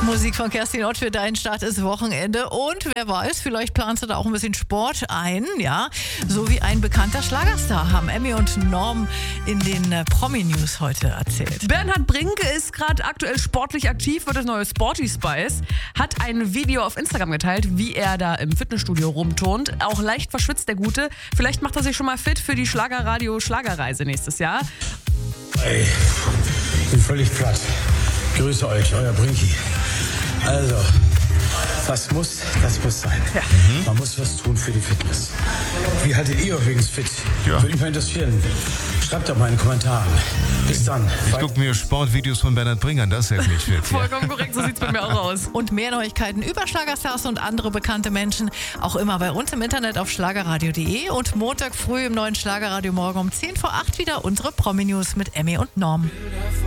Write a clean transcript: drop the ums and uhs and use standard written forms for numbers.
Musik von Kerstin Ott für deinen Start ist Wochenende. Und wer weiß, vielleicht planst du da auch ein bisschen Sport ein, ja. So wie ein bekannter Schlagerstar, haben Emmy und Norm in den Promi-News heute erzählt. Bernhard Brinke ist gerade aktuell sportlich aktiv für das neue Sporty Spice. Hat ein Video auf Instagram geteilt, wie er da im Fitnessstudio rumturnt. Auch leicht verschwitzt, der Gute. Vielleicht macht er sich schon mal fit für die Schlagerradio-Schlagerreise nächstes Jahr. Ey, bin völlig platt. Grüße euch, euer Brinki. Also, was muss, das muss sein. Ja. Man muss was tun für die Fitness. Wie haltet ihr übrigens fit? Ja. Würde mich mal interessieren. Schreibt doch mal in den Kommentaren. Bis dann. Ich gucke mir Sportvideos von Bernhard Brinker an, das hält mich fit. Vollkommen korrekt, so sieht's bei mir auch aus. Und mehr Neuigkeiten über Schlagerstars und andere bekannte Menschen auch immer bei uns im Internet auf schlagerradio.de und Montag früh im neuen Schlagerradio morgen um 7:50 wieder unsere Promi-News mit Emmy und Norm.